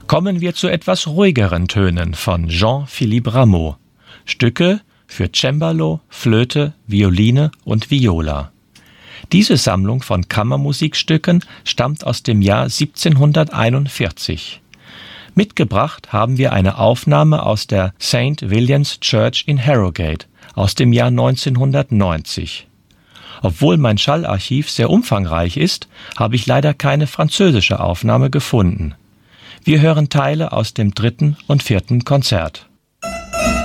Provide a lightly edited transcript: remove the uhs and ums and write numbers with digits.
Kommen wir zu etwas ruhigeren Tönen von Jean-Philippe Rameau. Stücke für Cembalo, Flöte, Violine und Viola. Diese Sammlung von Kammermusikstücken stammt aus dem Jahr 1741. Mitgebracht haben wir eine Aufnahme aus der St. William's Church in Harrogate aus dem Jahr 1990. Obwohl mein Schallarchiv sehr umfangreich ist, habe ich leider keine französische Aufnahme gefunden. Wir hören Teile aus dem 3. und 4. Konzert.